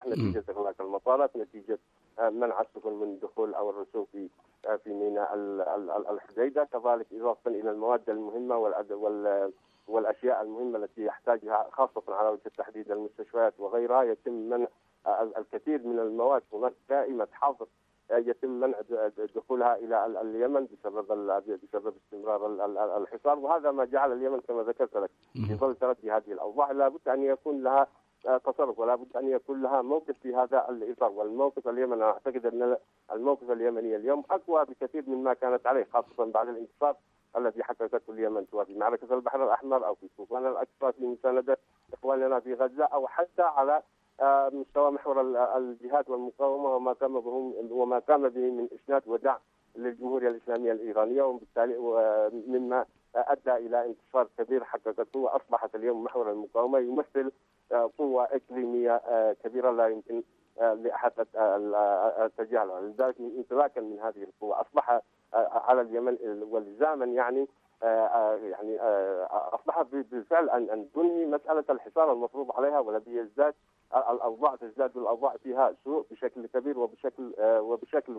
نتيجة إغلاق المطارات، نتيجة منع السفن من الدخول أو الرسوب في ميناء الحديدة، كذلك إضافة إلى المواد المهمة والأشياء المهمة التي يحتاجها خاصة على وجه التحديد المستشفيات وغيرها. يتم منع الكثير من المواد، هناك دائمة حظر يتم منع دخولها إلى اليمن بسبب استمرار الحصار، وهذا ما جعل اليمن كما ذكرت لك في ظل تردي هذه الأوضاع لابد أن يكون لها تصرف ولا بد أن يكون لها موقف في هذا الإطار. والموقف اليمني أعتقد أن الموقف اليمني اليوم أقوى بكثير مما كانت عليه، خاصة بعد الانتصار الذي حققته اليمن سواء في معركة البحر الأحمر أو في طوفان الأقصى في مساندة إخواننا في غزة، أو حتى على مستوى محور الجهاد والمقاومة وما قام به من إسناد ودعم للجمهورية الإسلامية الإيرانية، وبالتالي مما أدى إلى انتصار كبير حققته، وأصبحت اليوم محور المقاومة يمثل قوة إقليمية كبيرة لا يمكن لأحد تجاهلها. لذلك انطلاقا من هذه القوة أصبح على اليمن ولزاما يعني أصبح بالفعل أن تنهي مسألة الحصار المفروض عليها، والذي يزداد الأوضاع الأوضاع فيها سوء بشكل كبير وبشكل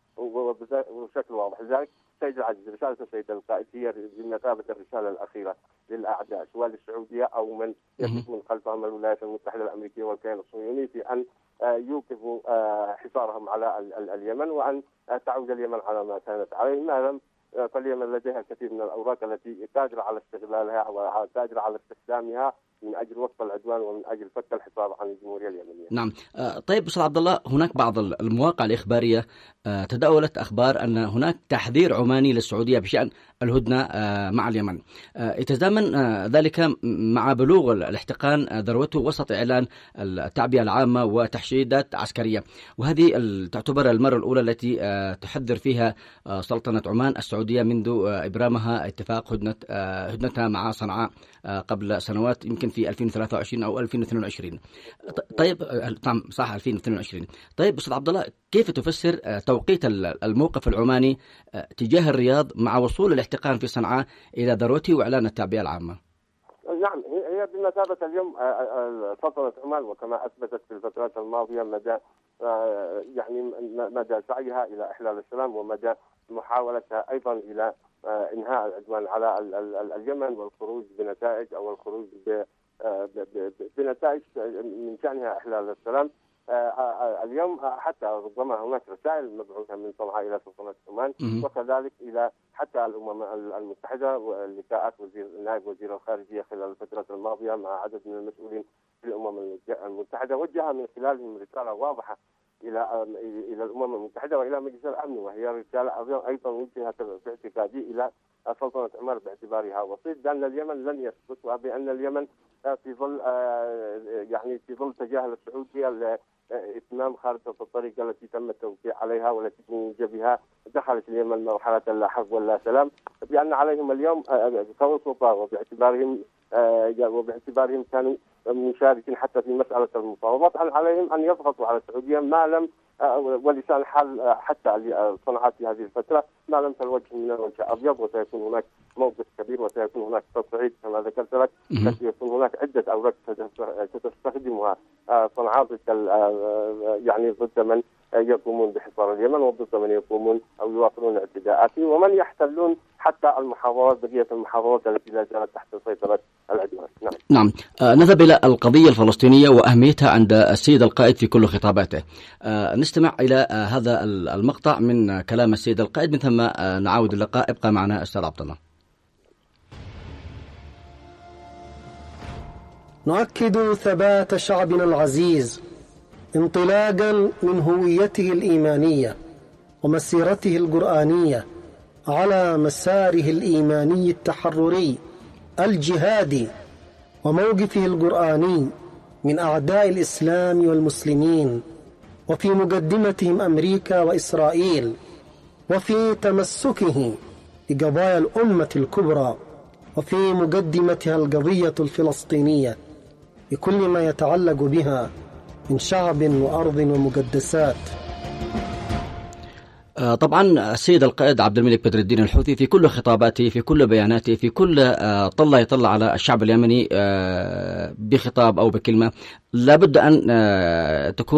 واضح. لذلك سيد العزيز رسالة السيد القائد هي بمثابة الرسالة الأخيرة للأعداء سواء السعودية أو من يقف من خلفهم الولايات المتحدة الأمريكية والكيان الصهيوني في أن يوقفوا حصارهم على اليمن، وأن تعود اليمن على ما كانت عليه. ما لم فاليمن لديها الكثير من الأوراق التي قادرة على استغلالها وقادرة على استخدامها من أجل وقف العدوان ومن أجل فك الحصار عن الجمهورية اليمنية. نعم. طيب أستاذ عبد الله، هناك بعض المواقع الإخبارية تداولت أخبار أن هناك تحذير عماني للسعودية بشأن الهدنة مع اليمن، يتزامن ذلك مع بلوغ الاحتقان ذروته وسط إعلان التعبئة العامة وتحشيدات عسكرية، وهذه تعتبر المرة الأولى التي تحذر فيها سلطنة عمان السعودية منذ إبرامها اتفاق هدنتها مع صنعاء قبل سنوات، يمكن في 2023 أو 2022. طيب صح 2022. طيب أستاذ عبد الله، كيف تفسر توقيت الموقف العماني تجاه الرياض مع وصول الاحتقان في صنعاء إلى ذروته وإعلان التعبئة العامة؟ نعم، هي بمثابة اليوم سلطنة عمان، وكما أثبتت في الفترات الماضية مدى سعيها إلى إحلال السلام ومدى محاولتها أيضا إلى إنهاء العدوان على اليمن والخروج بنتائج أو الخروج بنتائج من شأنها إحلال السلام. اليوم حتى ربما هناك رسائل مبعوثة من صنعاء إلى سلطنة عمان وكذلك إلى حتى الأمم المتحدة ولقاءات نائب وزير الخارجية خلال الفترة الماضية مع عدد من المسؤولين في الأمم المتحدة، وجه من خلالهم رسالة واضحة إلى الأمم المتحدة وإلى مجلس الأمن، وهي رسالة أيضا وجهت في اعتقادي إلى سلطنة عمان باعتبارها وسيط، بأن اليمن لن يسقط، وبأن اليمن في ظل تجاهل السعودية لإتمام خارطة الطريق التي تم التوقيع عليها والتي بموجبها دخلت اليمن مرحلة لا حرب ولا سلام، بأن عليهم اليوم كوسطاء وباعتبارهم كانوا مشاركين حتى في مسألة المفاوضات، أن عليهم أن يضغطوا على السعودية ما لم ولسان حال حتى صنعاء في هذه الفترة ما لم تلوجه من الوجه أبيض، وسيكون هناك موقف كبير وسيكون هناك تصعيد كما ذكرت لك، سيكون هناك عدة أوراق ستستخدمها صنعاء ضد من يقومون بحصار اليمن وضد من يقومون أو يواصلون اعتداءات ومن يحتلون حتى بقية المحافظات التي لا زالت تحت سيطرة العدوان. نعم. نذهب إلى القضية الفلسطينية وأهميتها عند السيد القائد في كل خطاباته. نستمع إلى هذا المقطع من كلام السيد القائد من ثم نعود اللقاء. ابقى معنا أستاذ عبد الله. نؤكد ثبات شعبنا العزيز انطلاقا من هويته الإيمانية ومسيرته القرآنية على مساره الإيماني التحرري الجهادي وموقفه القرآني من أعداء الإسلام والمسلمين، وفي مقدمتهم أمريكا وإسرائيل، وفي تمسكه بقضايا الأمة الكبرى، وفي مقدمتها القضية الفلسطينية بكل ما يتعلق بها من شعب وأرض ومقدسات. طبعا السيد القائد عبد الملك بدر الدين الحوثي في كل خطاباته في كل بياناته في كل طلع يطلع على الشعب اليمني بخطاب أو بكلمة لابد أن تكون